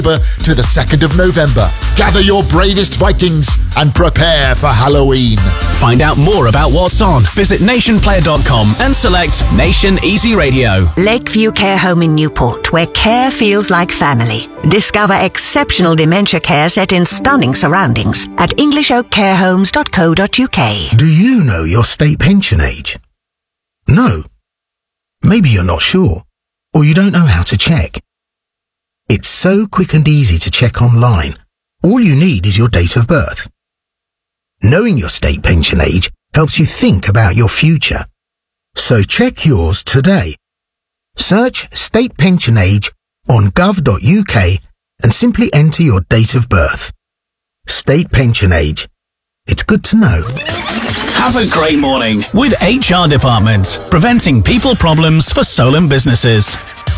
to the 2nd of November. Gather your bravest Vikings and prepare for Halloween. Find out more about what's on. Visit nationplayer.com and select Nation Easy Radio. Lakeview Care Home in Newport, where care feels like family. Discover exceptional dementia care set in stunning surroundings at englishoakcarehomes.co.uk. Do you know your state pension age? No. Maybe you're not sure, or you don't know how to check. It's so quick and easy to check online. All you need is your date of birth. Knowing your state pension age helps you think about your future. So check yours today. Search state pension age on gov.uk and simply enter your date of birth. State pension age. It's good to know. Have a great morning with HR Department, preventing people problems for Solent businesses.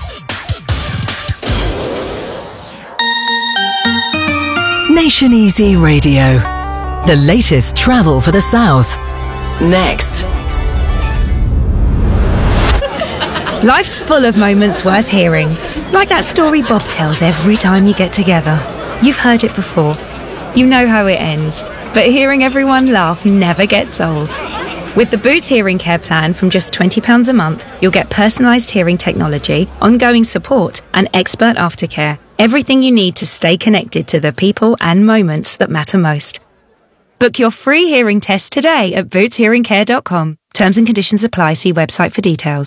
Nation Easy Radio. The latest travel for the South. Next. Life's full of moments worth hearing. Like that story Bob tells every time you get together. You've heard it before. You know how it ends. But hearing everyone laugh never gets old. With the Boots Hearing Care plan from just £20 a month, you'll get personalised hearing technology, ongoing support and expert aftercare. Everything you need to stay connected to the people and moments that matter most. Book your free hearing test today at bootshearingcare.com. Terms and conditions apply. See website for details.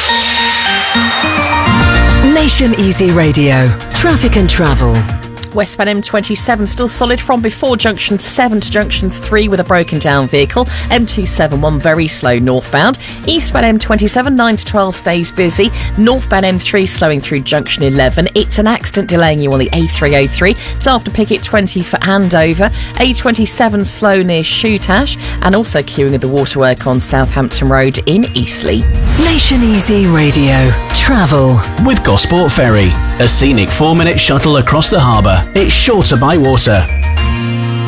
Nation Easy Radio. Traffic and travel. Westbound M27 still solid from before junction 7 to junction 3 with a broken down vehicle. M271 very slow northbound. Eastbound M27 9 to 12 stays busy. Northbound M3 slowing through junction 11. It's an accident delaying you on the A303. It's after Picket 20 for Andover. A27 slow near Shootash and also queuing at the waterwork on Southampton Road in Eastleigh. Nation Easy Radio. Travel. With Gosport Ferry, a scenic 4-minute shuttle across the harbour. It's shorter by water.